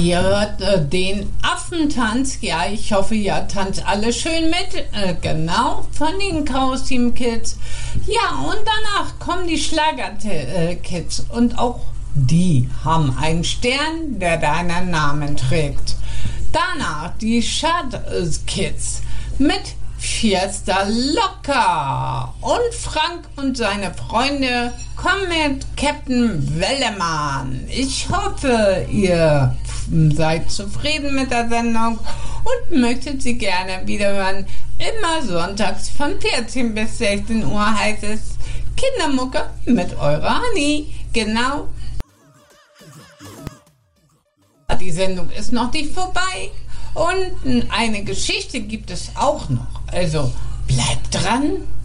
Ihr hört den Affentanz. Ja, ich hoffe, ihr tanzt alle schön mit. Genau, von den Chaos Team Kids. Ja, und danach kommen die Schlager-Kids. Und auch die haben einen Stern, der deinen Namen trägt. Danach die Shad-Kids mit Fiesta Locker. Und Frank und seine Freunde kommen mit Captain Wellemann. Ich hoffe, ihr seid zufrieden mit der Sendung und möchtet sie gerne wieder hören. Immer sonntags von 14 bis 16 Uhr heißt es Kindermucke mit eurer Hani. Genau. Die Sendung ist noch nicht vorbei und eine Geschichte gibt es auch noch. Also bleibt dran.